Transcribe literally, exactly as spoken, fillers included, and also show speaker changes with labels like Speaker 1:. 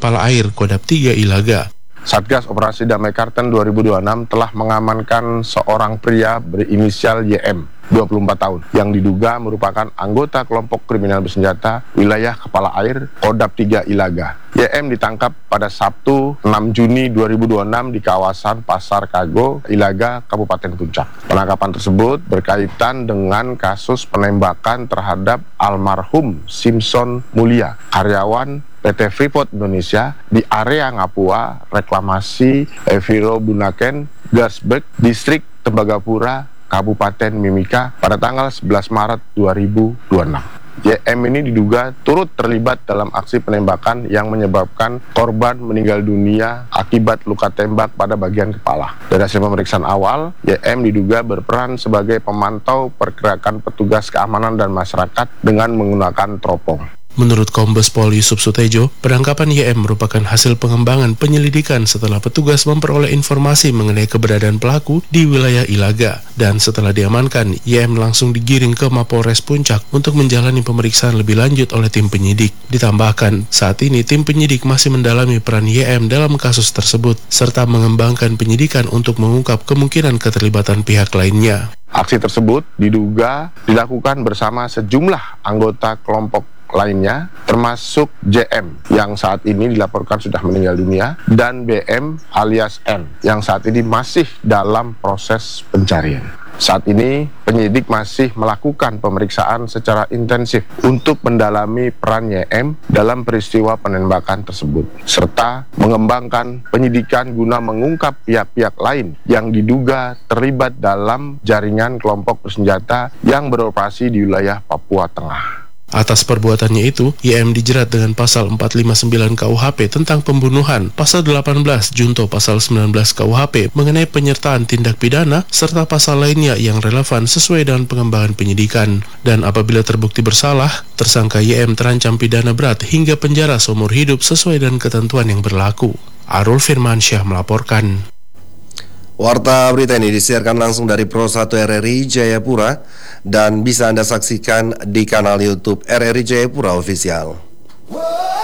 Speaker 1: Kepala Air Kodam tiga Ilaga.
Speaker 2: Satgas Operasi Damai Kartens dua ribu dua puluh enam telah mengamankan seorang pria berinisial Y M, dua puluh empat tahun, yang diduga merupakan anggota kelompok kriminal bersenjata wilayah Kepala Air Kodam tiga Ilaga. Y M ditangkap pada Sabtu enam Juni dua ribu dua puluh enam di kawasan Pasar Kago, Ilaga, Kabupaten Puncak. Penangkapan tersebut berkaitan dengan kasus penembakan terhadap almarhum Simpson Mulia, karyawan P T Freeport Indonesia di area Ngapua, reklamasi Eviro Bunaken, Gasberg, Distrik Tembagapura, Kabupaten Mimika pada tanggal sebelas Maret dua ribu dua puluh enam. Y M ini diduga turut terlibat dalam aksi penembakan yang menyebabkan korban meninggal dunia akibat luka tembak pada bagian kepala. Dari hasil pemeriksaan awal, Y M diduga berperan sebagai pemantau pergerakan petugas keamanan dan masyarakat dengan menggunakan teropong.
Speaker 1: Menurut Kombes Pol Yusuf Sutejo, penangkapan Y M merupakan hasil pengembangan penyelidikan setelah petugas memperoleh informasi mengenai keberadaan pelaku di wilayah Ilaga. Dan setelah diamankan, Y M langsung digiring ke Mapolres Puncak untuk menjalani pemeriksaan lebih lanjut oleh tim penyidik. Ditambahkan, saat ini tim penyidik masih mendalami peran Y M dalam kasus tersebut, serta mengembangkan penyidikan untuk mengungkap kemungkinan keterlibatan pihak lainnya.
Speaker 2: Aksi tersebut diduga dilakukan bersama sejumlah anggota kelompok lainnya, termasuk J M yang saat ini dilaporkan sudah meninggal dunia, dan B M alias N yang saat ini masih dalam proses pencarian. Saat ini penyidik masih melakukan pemeriksaan secara intensif untuk mendalami peran Y M dalam peristiwa penembakan tersebut, serta mengembangkan penyidikan guna mengungkap pihak-pihak lain yang diduga terlibat dalam jaringan kelompok bersenjata yang beroperasi di wilayah Papua Tengah.
Speaker 1: Atas perbuatannya itu, Y M dijerat dengan pasal empat lima sembilan K U H P tentang pembunuhan, pasal delapan belas Junto pasal sembilan belas K U H P mengenai penyertaan tindak pidana, serta pasal lainnya yang relevan sesuai dengan pengembangan penyidikan. Dan apabila terbukti bersalah, tersangka Y M terancam pidana berat hingga penjara seumur hidup sesuai dengan ketentuan yang berlaku. Arul Firmansyah melaporkan.
Speaker 3: Warta berita ini disiarkan langsung dari Pro satu R R I Jayapura dan bisa Anda saksikan di kanal YouTube R R I Jayapura Official.